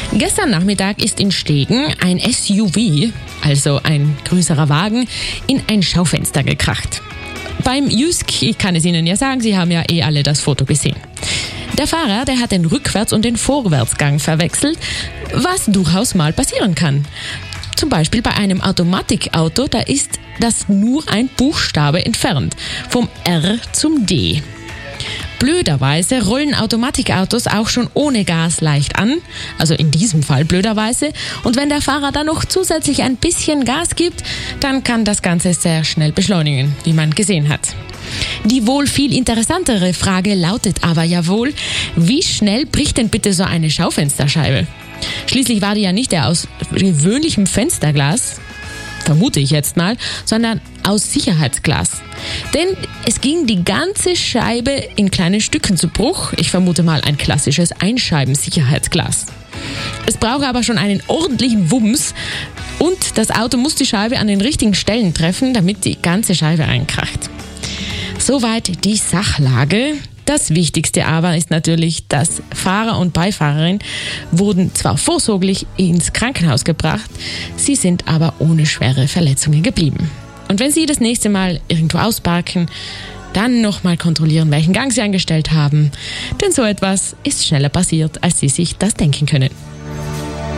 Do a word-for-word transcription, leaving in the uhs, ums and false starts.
Gestern Nachmittag ist in Stegen ein S U V, also ein größerer Wagen, in ein Schaufenster gekracht. Beim Jysk, ich kann es Ihnen ja sagen, Sie haben ja eh alle das Foto gesehen. Der Fahrer, der hat den Rückwärts- und den Vorwärtsgang verwechselt, was durchaus mal passieren kann. Zum Beispiel bei einem Automatikauto, da ist das nur ein Buchstabe entfernt, vom R zum D. Blöderweise rollen Automatikautos auch schon ohne Gas leicht an, also in diesem Fall blöderweise. Und wenn der Fahrer dann noch zusätzlich ein bisschen Gas gibt, dann kann das Ganze sehr schnell beschleunigen, wie man gesehen hat. Die wohl viel interessantere Frage lautet aber ja wohl, wie schnell bricht denn bitte so eine Schaufensterscheibe? Schließlich war die ja nicht der aus gewöhnlichem Fensterglas, vermute ich jetzt mal, sondern aus Sicherheitsglas. Denn es ging die ganze Scheibe in kleinen Stücken zu Bruch. Ich vermute mal ein klassisches Einscheiben-Sicherheitsglas. Es braucht aber schon einen ordentlichen Wumms und das Auto muss die Scheibe an den richtigen Stellen treffen, damit die ganze Scheibe einkracht. Soweit die Sachlage. Das Wichtigste aber ist natürlich, dass Fahrer und Beifahrerin wurden zwar vorsorglich ins Krankenhaus gebracht, sie sind aber ohne schwere Verletzungen geblieben. Und wenn Sie das nächste Mal irgendwo ausparken, dann nochmal kontrollieren, welchen Gang Sie eingestellt haben. Denn so etwas ist schneller passiert, als Sie sich das denken können.